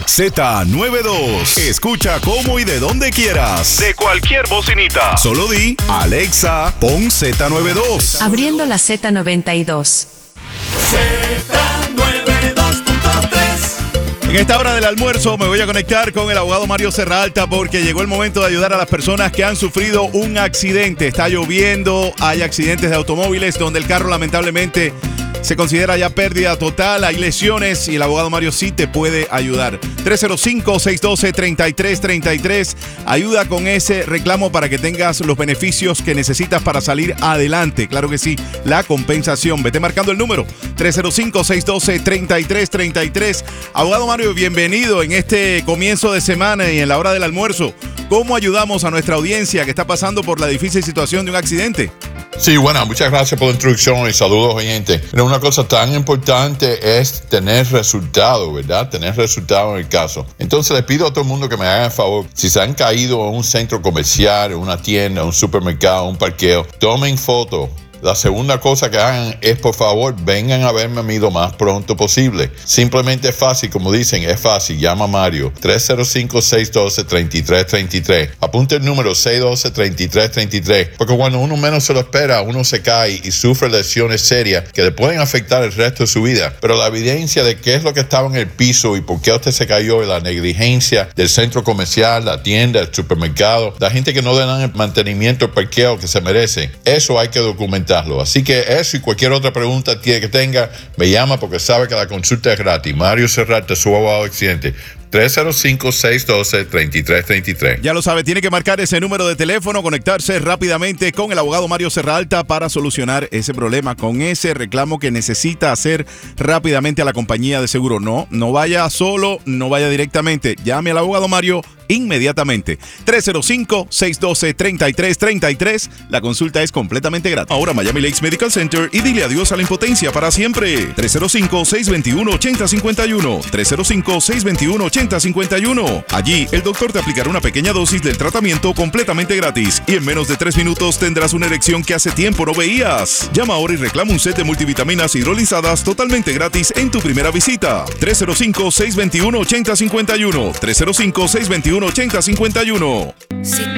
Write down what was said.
Z92. Escucha cómo y de donde quieras. De cualquier bocinita. Solo di, Alexa, pon Z92. Abriendo la Z92. En esta hora del almuerzo me voy a conectar con el abogado Mario Serralta porque llegó el momento de ayudar a las personas que han sufrido un accidente. Está lloviendo, hay accidentes de automóviles donde el carro lamentablemente se considera ya pérdida total, hay lesiones y el abogado Mario sí te puede ayudar. 305-612-3333. Ayuda con ese reclamo para que tengas los beneficios que necesitas para salir adelante. Claro que sí, la compensación. Vete marcando el número 305-612-3333. Abogado Mario, bienvenido en este comienzo de semana y en la hora del almuerzo. ¿Cómo ayudamos a nuestra audiencia que está pasando por la difícil situación de un accidente? Sí, bueno, muchas gracias por la introducción y saludos, oyentes. Pero una cosa tan importante es tener resultados, ¿verdad? Tener resultados en el caso. Entonces les pido a todo el mundo que me hagan el favor, si se han caído en un centro comercial, en una tienda, un supermercado, un parqueo, tomen fotos. La segunda cosa que hagan es, por favor, vengan a verme a mí lo más pronto posible. Simplemente es fácil, como dicen, es fácil. Llama a Mario, 305-612-3333. Apunte el número 612-3333, porque cuando uno menos se lo espera, uno se cae y sufre lesiones serias que le pueden afectar el resto de su vida. Pero la evidencia de qué es lo que estaba en el piso y por qué usted se cayó, y la negligencia del centro comercial, la tienda, el supermercado, la gente que no le dan el mantenimiento al parqueo que se merece, eso hay que documentar. Así que eso y cualquier otra pregunta que tenga, me llama porque sabe que la consulta es gratis. Mario Serralta, su abogado de accidente. 305-612-3333. Ya lo sabe, tiene que marcar ese número de teléfono, conectarse rápidamente con el abogado Mario Serralta para solucionar ese problema, con ese reclamo que necesita hacer rápidamente a la compañía de seguro. No vaya solo, no vaya directamente. Llame al abogado Mario inmediatamente. 305-612-3333. La consulta es completamente gratis. Ahora Miami Lakes Medical Center y dile adiós a la impotencia para siempre. 305-621-8051. 305-621-8051. Allí el doctor te aplicará una pequeña dosis del tratamiento completamente gratis y en menos de 3 minutos tendrás una erección que hace tiempo no veías. Llama ahora y reclama un set de multivitaminas hidrolizadas totalmente gratis en tu primera visita. 305-621-8051. 305-621-8051.